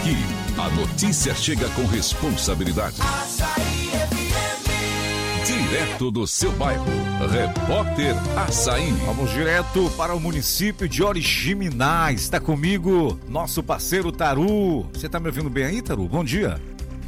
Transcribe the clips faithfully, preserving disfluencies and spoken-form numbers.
Aqui, a notícia chega com responsabilidade. Direto do seu bairro, Repórter Assaí. Vamos direto para o município de Oriximiná. Está comigo nosso parceiro Taru. Você está me ouvindo bem aí, Taru? Bom dia.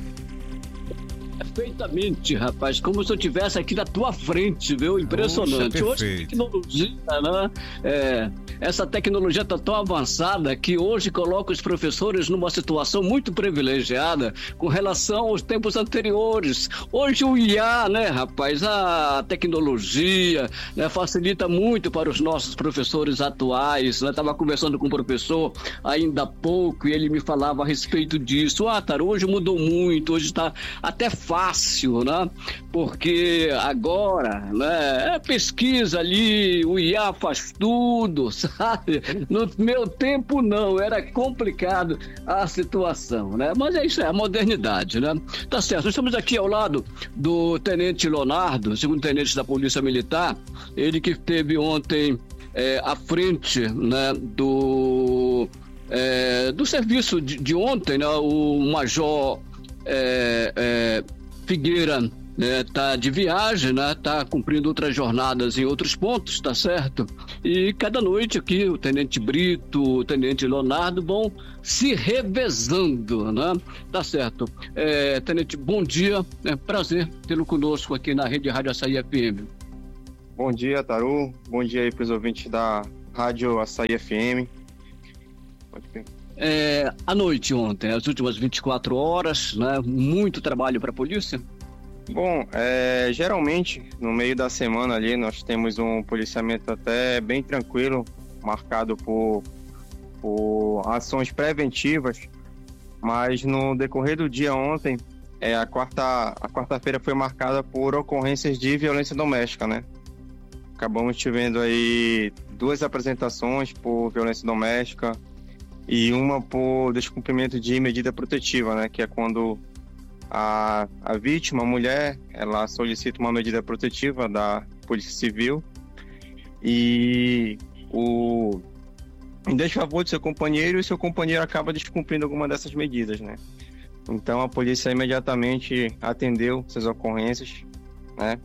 Perfeitamente, rapaz, como se eu estivesse aqui na tua frente, viu? Impressionante. Puxa, hoje, tecnologia, né? É, essa tecnologia está tão avançada que hoje coloca os professores numa situação muito privilegiada com relação aos tempos anteriores. Hoje o I A, né, rapaz, a tecnologia, né, facilita muito para os nossos professores atuais, né? Estava conversando com um professor ainda há pouco e ele me falava a respeito disso. Ah, Taru, hoje mudou muito, hoje está até fácil, né? Porque agora, né, é pesquisa ali, o I A faz tudo, sabe? No meu tempo não, era complicado a situação, né? Mas é isso, é a modernidade, né? Tá certo, nós estamos aqui ao lado do Tenente Leonardo, segundo tenente da Polícia Militar, ele que esteve ontem é, à frente, né, do, é, do serviço de, de ontem, né? O Major É, é, Figueira está né, de viagem, né, tá cumprindo outras jornadas em outros pontos, tá certo? E cada noite aqui o Tenente Brito, o Tenente Leonardo vão se revezando, né? Tá certo. É, Tenente, bom dia, é prazer tê-lo conosco aqui na Rede Rádio Assaí F M. Bom dia, Taru. Bom dia aí para os ouvintes da Rádio Assaí F M. Pode ver. É, à noite ontem, as últimas vinte e quatro horas, né? Muito trabalho para a polícia? Bom, é, geralmente no meio da semana ali nós temos um policiamento até bem tranquilo, marcado por, por ações preventivas, mas no decorrer do dia ontem, é, a quarta, a quarta-feira foi marcada por ocorrências de violência doméstica, né? Acabamos tivendo aí duas apresentações por violência doméstica e uma por descumprimento de medida protetiva, né? Que é quando a, a vítima, a mulher, ela solicita uma medida protetiva da Polícia Civil e o em desfavor do seu companheiro, e seu companheiro acaba descumprindo alguma dessas medidas, né? Então a polícia imediatamente atendeu essas ocorrências, né?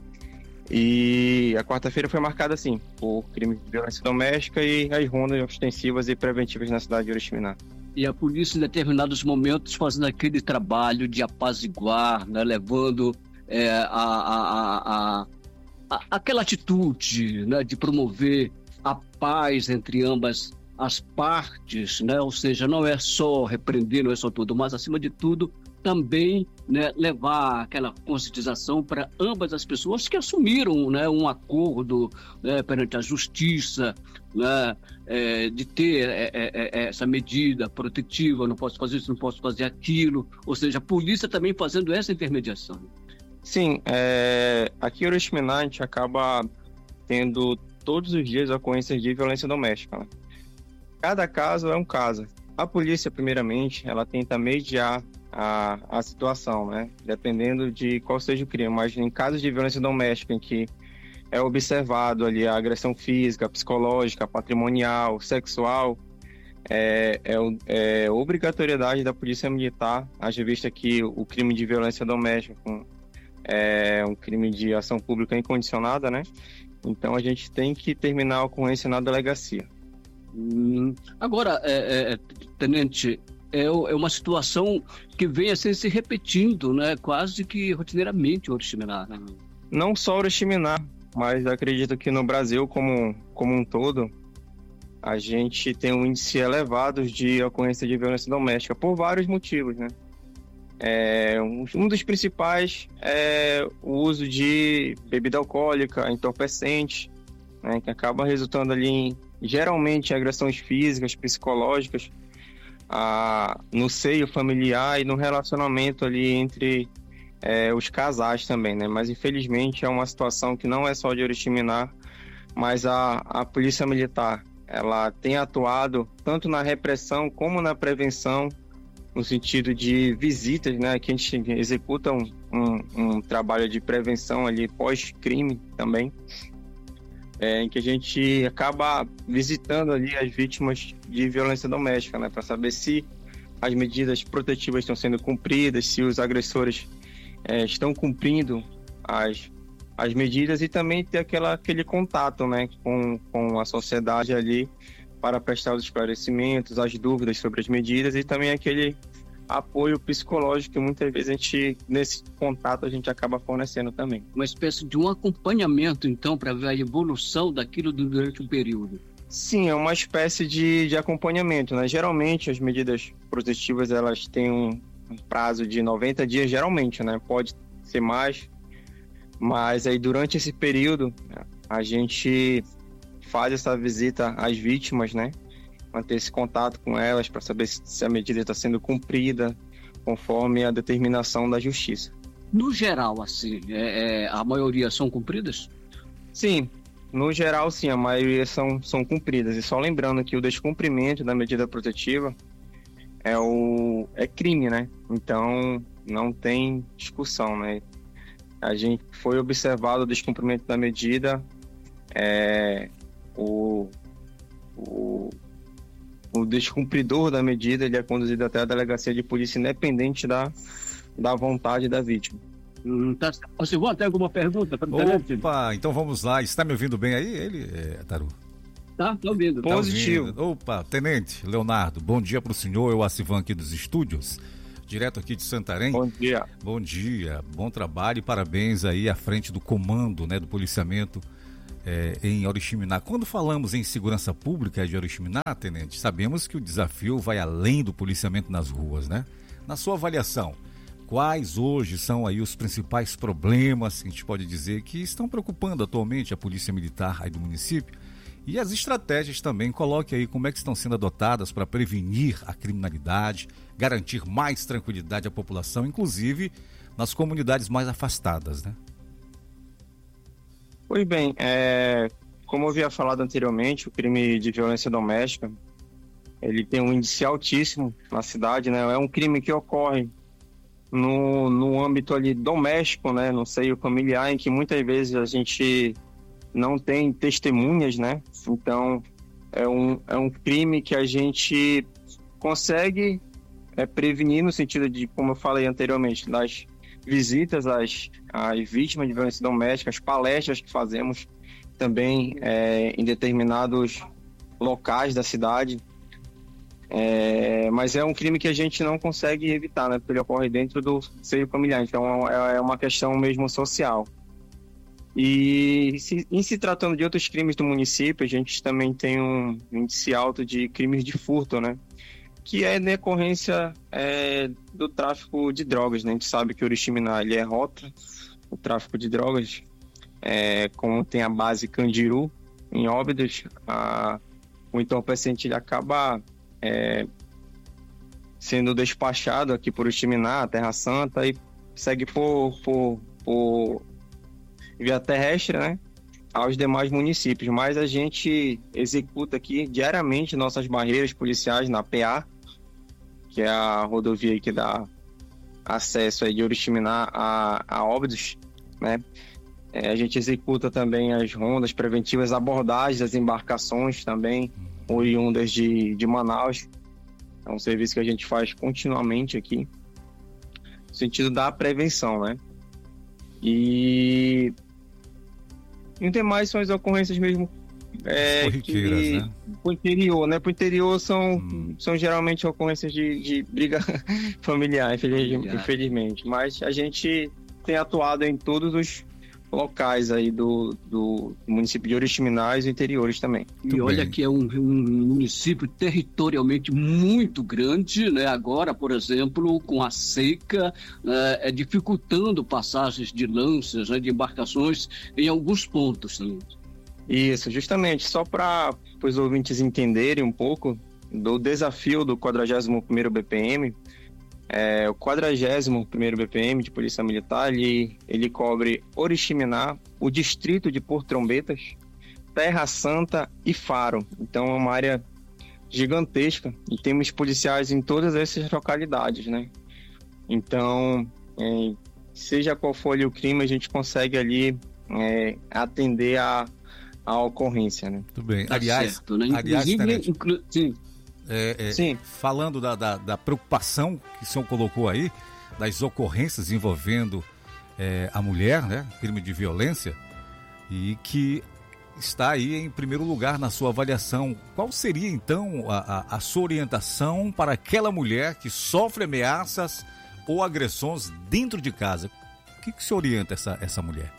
E a quarta-feira foi marcada assim, por crime de violência doméstica e as rondas ostensivas e preventivas na cidade de Oriximiná. E a polícia, em determinados momentos, fazendo aquele trabalho de apaziguar, né, levando é, a, a, a, a, aquela atitude, né, de promover a paz entre ambas as partes, né? Ou seja, não é só repreender, não é só tudo, mas, acima de tudo, também, né, levar aquela conscientização para ambas as pessoas que assumiram, né, um acordo, né, perante a justiça, né, é, de ter é, é, essa medida protetiva, não posso fazer isso, não posso fazer aquilo, ou seja, a polícia também fazendo essa intermediação. Sim, é, aqui em Oriximiná a gente acaba tendo todos os dias ocorrências de violência doméstica, né? Cada caso é um caso. A polícia, primeiramente, ela tenta mediar A, a situação, né? Dependendo de qual seja o crime, mas em casos de violência doméstica em que é observado ali a agressão física, psicológica, patrimonial, sexual, é, é, é obrigatoriedade da Polícia Militar, haja vista que o crime de violência doméstica é um crime de ação pública incondicionada, né? Então a gente tem que terminar a ocorrência na delegacia. Hum, agora, é, é, Tenente, É, é uma situação que vem assim se repetindo, né? Quase que rotineiramente em Oriximiná, né? Não só Oriximiná, mas acredito que no Brasil como, como um todo, a gente tem um índice elevado de ocorrência de violência doméstica por vários motivos, né? É, um, um dos principais é o uso de bebida alcoólica, entorpecente, né? Que acaba resultando ali em, geralmente, agressões físicas, psicológicas, A, no seio familiar e no relacionamento ali entre é, os casais também, né? Mas infelizmente é uma situação que não é só de Oriximiná, mas a, a Polícia Militar, ela tem atuado tanto na repressão como na prevenção, no sentido de visitas, né? Que a gente executa um, um, um trabalho de prevenção ali pós-crime também, É, em que a gente acaba visitando ali as vítimas de violência doméstica, né, para saber se as medidas protetivas estão sendo cumpridas, se os agressores é, estão cumprindo as, as medidas, e também ter aquela, aquele contato, né, com, com a sociedade ali para prestar os esclarecimentos, as dúvidas sobre as medidas, e também aquele apoio psicológico que muitas vezes a gente, nesse contato, a gente acaba fornecendo também. Uma espécie de um acompanhamento, então, para ver a evolução daquilo durante o período. Sim, é uma espécie de, de acompanhamento, né? Geralmente as medidas protetivas, elas têm um, um prazo de noventa dias, geralmente, né? Pode ser mais, mas aí durante esse período a gente faz essa visita às vítimas, né? Manter esse contato com elas para saber se a medida está sendo cumprida conforme a determinação da justiça. No geral, assim, é, é, a maioria são cumpridas? Sim. No geral, sim, a maioria são, são cumpridas. E só lembrando que o descumprimento da medida protetiva é, o, é crime, né? Então, não tem discussão, né? A gente foi observado o descumprimento da medida, é, o, o, o descumpridor da medida, ele é conduzido até a delegacia de polícia, independente da, da vontade da vítima. Hum, tá. Você vai ter alguma pergunta? Opa, então vamos lá. Está me ouvindo bem aí, ele, é, Taru? Tá, tô ouvindo. Tá positivo. Ouvindo. Opa, Tenente Leonardo, bom dia para o senhor. Eu, Acivan, aqui dos estúdios, direto aqui de Santarém. Bom dia. Bom dia, bom trabalho e parabéns aí à frente do comando, né, do policiamento é, em Oriximiná. Quando falamos em segurança pública de Oriximiná, Tenente, sabemos que o desafio vai além do policiamento nas ruas, né? Na sua avaliação, quais hoje são aí os principais problemas que a gente pode dizer que estão preocupando atualmente a Polícia Militar aí do município? E as estratégias também, coloque aí como é que estão sendo adotadas para prevenir a criminalidade, garantir mais tranquilidade à população, inclusive nas comunidades mais afastadas, né? Pois bem, é, como eu havia falado anteriormente, o crime de violência doméstica, ele tem um índice altíssimo na cidade, né? É um crime que ocorre No, no âmbito ali doméstico, né, no seio familiar, em que muitas vezes a gente não tem testemunhas, né, então é um, é um crime que a gente consegue é, prevenir no sentido de, como eu falei anteriormente, das visitas às, às vítimas de violência doméstica, as palestras que fazemos também é, em determinados locais da cidade. É, mas é um crime que a gente não consegue evitar, né? Porque ele ocorre dentro do seio familiar, então é uma questão mesmo social. E se, em se tratando de outros crimes do município, a gente também tem um índice alto de crimes de furto, né? Que é decorrência é, do tráfico de drogas, né? A gente sabe que o Oriximiná, ele é rota, o tráfico de drogas, é, como tem a base Candiru, em Óbidos, a, o entorpecente ele acaba É, sendo despachado aqui por Oriximiná, Terra Santa, e segue por, por, por via terrestre, né, aos demais municípios. Mas a gente executa aqui diariamente nossas barreiras policiais na P A, que é a rodovia que dá acesso aí de Oriximiná a, a Óbidos, né? É, a gente executa também as rondas preventivas, abordagens das embarcações também, oriundas de, de Manaus. É um serviço que a gente faz continuamente aqui, no sentido da prevenção, né? E, e o demais são as ocorrências mesmo é, corriqueiras, que, né? Pro interior, né? Pro interior são, hum. são geralmente ocorrências de, de briga familiar, infeliz, infelizmente. Mas a gente tem atuado em todos os locais aí do, do município de Oriximiná e os interiores também. E Muito olha bem. que é um, um município territorialmente muito grande, né? Agora, por exemplo, com a seca, é, é dificultando passagens de lanças, né, de embarcações em alguns pontos. Né? Isso, justamente, só para os ouvintes entenderem um pouco do desafio do quadragésimo primeiro B P M. É, o quadragésimo primeiro B P M de Polícia Militar, ele, ele cobre Oriximiná, o distrito de Porto Trombetas, Terra Santa e Faro. Então é uma área gigantesca e temos policiais em todas essas localidades, né? Então, é, seja qual for ali o crime, a gente consegue ali é, atender a, a ocorrência, né? Tudo bem. Tá aliás, certo, né? aliás inclu... sim. é, é, Sim. falando da, da, da preocupação que o senhor colocou aí, das ocorrências envolvendo é, a mulher, né, crime de violência, e que está aí em primeiro lugar na sua avaliação. Qual seria, então, a, a, a sua orientação para aquela mulher que sofre ameaças ou agressões dentro de casa? O que, que se orienta essa, essa mulher?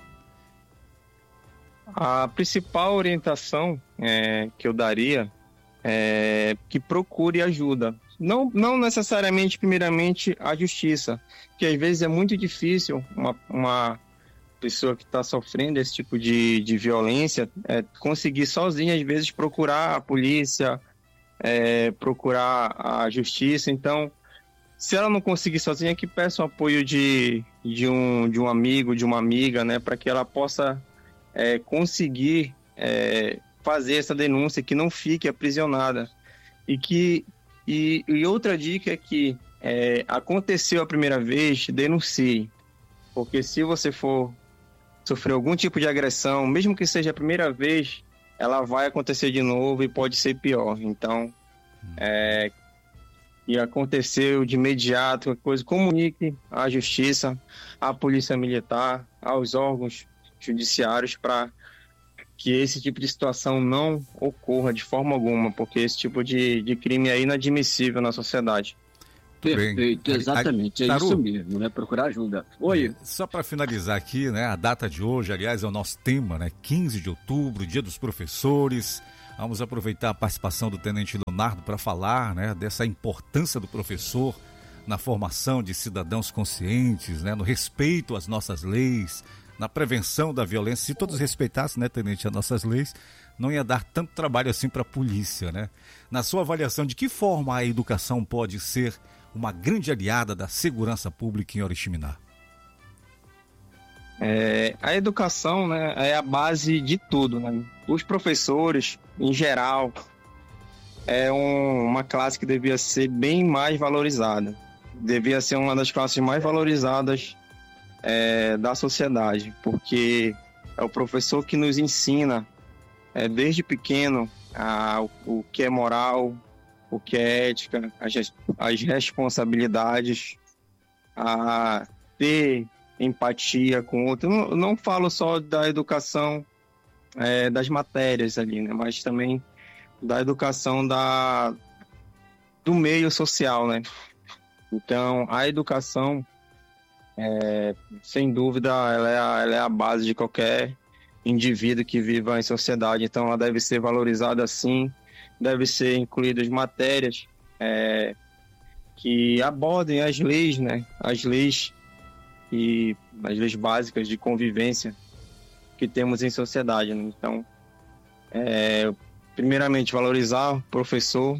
A principal orientação é, que eu daria é que procure ajuda. Não, não necessariamente, primeiramente, a justiça, que às vezes é muito difícil uma, uma pessoa que está sofrendo esse tipo de, de violência é, conseguir sozinha, às vezes, procurar a polícia, é, procurar a justiça. Então, se ela não conseguir sozinha, que peça o apoio de, de, um, de um amigo, de uma amiga, né, para que ela possa É, conseguir é, fazer essa denúncia, que não fique aprisionada. E, que, e, e outra dica é que é, aconteceu a primeira vez, denuncie. Porque se você for sofrer algum tipo de agressão, mesmo que seja a primeira vez, ela vai acontecer de novo e pode ser pior. Então, é, e aconteceu de imediato, coisa, comunique à justiça, à polícia militar, aos órgãos judiciários, para que esse tipo de situação não ocorra de forma alguma, porque esse tipo de, de crime é inadmissível na sociedade. Perfeito, exatamente, é Taru, isso mesmo, né? Procurar ajuda. Oi. Só para finalizar aqui, né? A data de hoje, aliás, é o nosso tema, né? quinze de outubro, Dia dos Professores. Vamos aproveitar a participação do Tenente Leonardo para falar, né, dessa importância do professor na formação de cidadãos conscientes, né? No respeito às nossas leis, na prevenção da violência. Se todos respeitassem, né, Tenente, as nossas leis, não ia dar tanto trabalho assim para a polícia, né? Na sua avaliação, de que forma a educação pode ser uma grande aliada da segurança pública em Oriximiná? É, a educação, né, é a base de tudo, né? Os professores, em geral, é um, uma classe que devia ser bem mais valorizada. Devia ser uma das classes mais valorizadas É, da sociedade, porque é o professor que nos ensina é, desde pequeno a, o, o que é moral, o que é ética, as, as responsabilidades, a ter empatia com o outro. Eu não, eu não falo só da educação é, das matérias ali, né, mas também da educação da, do meio social, né? Então, a educação, É, sem dúvida, ela é, a, ela é a base de qualquer indivíduo que viva em sociedade. Então, ela deve ser valorizada sim, deve ser incluídas matérias é, que abordem as leis, né? As leis e as leis básicas de convivência que temos em sociedade, né? Então, é, primeiramente, valorizar o professor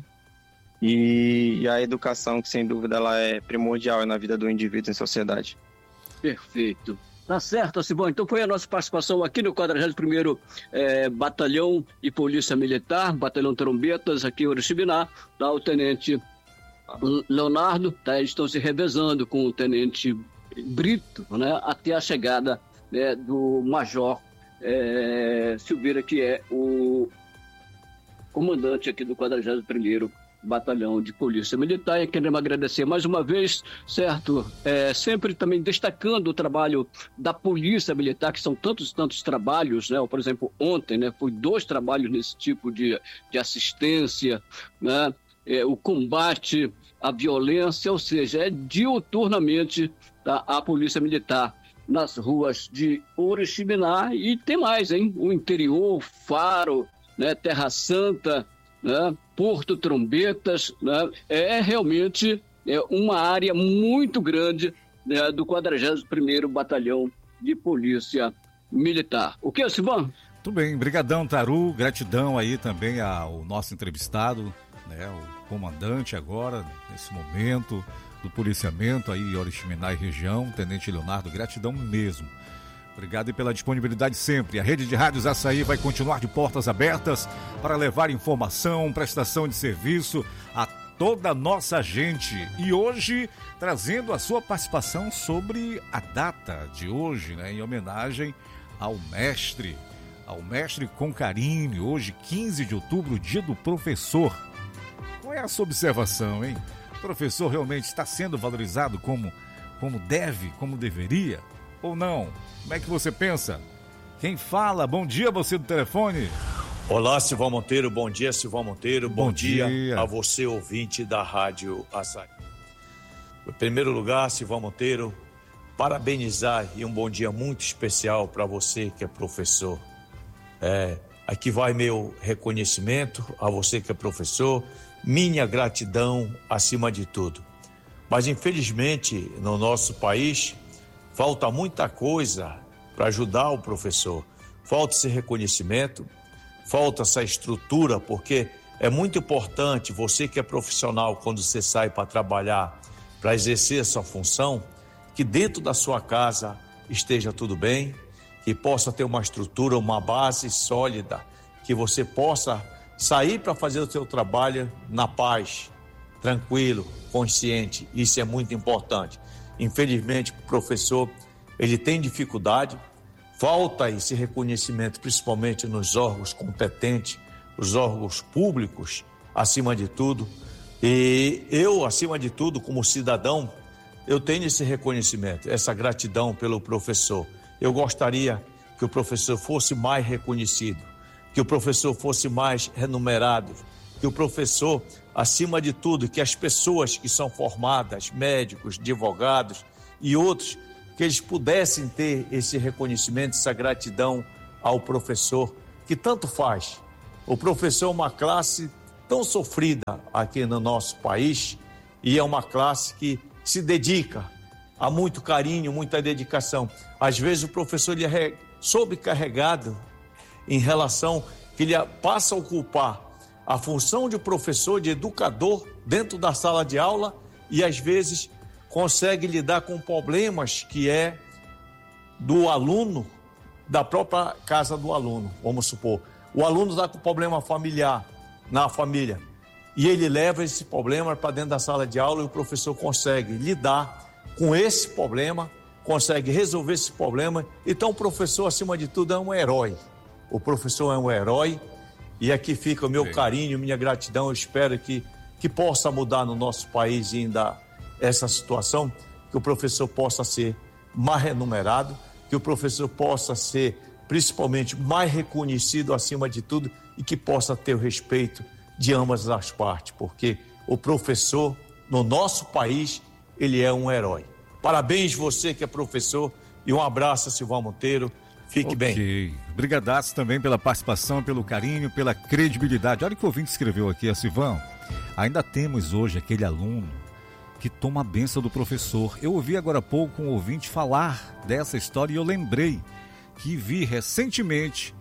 e, e a educação, que sem dúvida ela é primordial na vida do indivíduo em sociedade. Perfeito. Tá certo, Cibão. Então foi a nossa participação aqui no quadragésimo primeiro é, Batalhão de Polícia Militar, Batalhão Trombetas, aqui em Oriximiná. Tá, o Tenente Leonardo, tá, eles estão se revezando com o Tenente Brito, né, até a chegada, né, do Major é, Silveira, que é o comandante aqui do quadragésimo primeiro Batalhão de Polícia Militar. E queremos agradecer mais uma vez, certo? É, sempre também destacando o trabalho da Polícia Militar, que são tantos tantos trabalhos, né? Por exemplo, ontem, né, foi dois trabalhos nesse tipo de, de assistência, né? É, o combate à violência, ou seja, é diuturnamente, tá, a Polícia Militar nas ruas de Oriximiná. E tem mais, hein? O interior, Faro, né, Terra Santa, né, Porto Trombetas, né, é realmente é uma área muito grande, né, do quadragésimo primeiro Batalhão de Polícia Militar. O que, Silvão? Tudo bem, brigadão, Taru, gratidão aí também ao nosso entrevistado, né, o comandante agora, nesse momento do policiamento aí em Oriximiná e região, Tenente Leonardo, gratidão mesmo. Obrigado pela disponibilidade sempre. A Rede de Rádios Açaí vai continuar de portas abertas para levar informação, prestação de serviço a toda a nossa gente. E hoje, trazendo a sua participação sobre a data de hoje, né, em homenagem ao mestre, ao mestre com carinho. Hoje, quinze de outubro, Dia do Professor. Qual é a sua observação, hein? O professor realmente está sendo valorizado como, como deve, como deveria? Ou não? Como é que você pensa? Quem fala? Bom dia, você do telefone. Olá, Silvão Monteiro. Bom dia, Silvão Monteiro. Bom, Bom dia. dia a você, ouvinte da Rádio Açaí. Em primeiro lugar, Silvão Monteiro, parabenizar e um bom dia muito especial para você que é professor. É, aqui vai meu reconhecimento a você que é professor, minha gratidão acima de tudo. Mas infelizmente no nosso país falta muita coisa para ajudar o professor. Falta esse reconhecimento, falta essa estrutura, porque é muito importante você que é profissional, quando você sai para trabalhar, para exercer a sua função, que dentro da sua casa esteja tudo bem, que possa ter uma estrutura, uma base sólida, que você possa sair para fazer o seu trabalho na paz, tranquilo, consciente. Isso é muito importante. Infelizmente, o professor, ele tem dificuldade, falta esse reconhecimento, principalmente nos órgãos competentes, os órgãos públicos, acima de tudo. E eu, acima de tudo, como cidadão, eu tenho esse reconhecimento, essa gratidão pelo professor. Eu gostaria que o professor fosse mais reconhecido, que o professor fosse mais remunerado, que o professor, acima de tudo, que as pessoas que são formadas, médicos, advogados e outros, que eles pudessem ter esse reconhecimento, essa gratidão ao professor, que tanto faz. O professor é uma classe tão sofrida aqui no nosso país e é uma classe que se dedica a muito carinho, muita dedicação. Às vezes o professor ele é sobrecarregado em relação que ele passa a ocupar a função de professor, de educador dentro da sala de aula e às vezes consegue lidar com problemas que é do aluno, da própria casa do aluno, vamos supor. O aluno está com problema familiar na família e ele leva esse problema para dentro da sala de aula e o professor consegue lidar com esse problema, consegue resolver esse problema. Então o professor, acima de tudo, é um herói. O professor é um herói e aqui fica o meu Sim. carinho, minha gratidão. Eu espero que, que possa mudar no nosso país ainda essa situação, que o professor possa ser mais remunerado, que o professor possa ser principalmente mais reconhecido acima de tudo e que possa ter o respeito de ambas as partes, porque o professor no nosso país, ele é um herói. Parabéns você que é professor e um abraço, Silvão Monteiro. Fique okay. bem. Brigadaço também pela participação, pelo carinho, pela credibilidade. Olha o que o ouvinte escreveu aqui, a Silvão. Ainda temos hoje aquele aluno que toma a bênção do professor. Eu ouvi agora há pouco um ouvinte falar dessa história e eu lembrei que vi recentemente,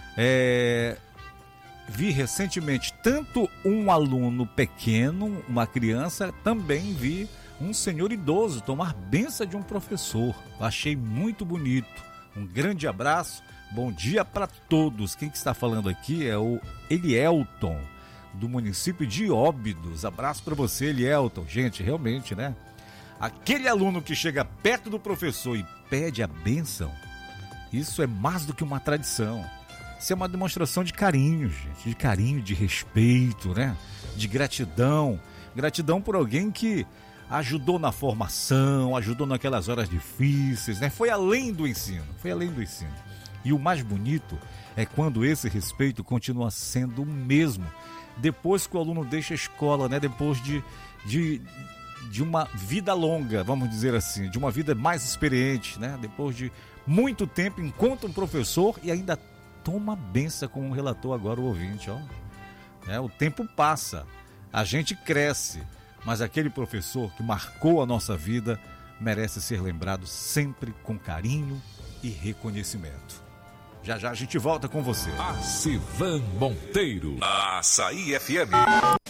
é, vi recentemente tanto um aluno pequeno, uma criança, também vi um senhor idoso tomar bênção de um professor. Achei muito bonito. Um grande abraço, bom dia para todos. Quem que está falando aqui é o Elielton, do município de Óbidos. Abraço para você, Elielton. Gente, realmente, né? Aquele aluno que chega perto do professor e pede a bênção, isso é mais do que uma tradição. Isso é uma demonstração de carinho, gente. De carinho, de respeito, né? De gratidão. Gratidão por alguém que ajudou na formação, ajudou naquelas horas difíceis, né? Foi além do ensino, foi além do ensino. E o mais bonito é quando esse respeito continua sendo o mesmo depois que o aluno deixa a escola, né? Depois de, de, de uma vida longa, vamos dizer assim, de uma vida mais experiente, né? Depois de muito tempo, encontra um professor e ainda toma benção, como relatou agora o ouvinte, ó. É, o tempo passa, a gente cresce, mas aquele professor que marcou a nossa vida merece ser lembrado sempre com carinho e reconhecimento. Já já a gente volta com você. Civan Monteiro, Açaí F M.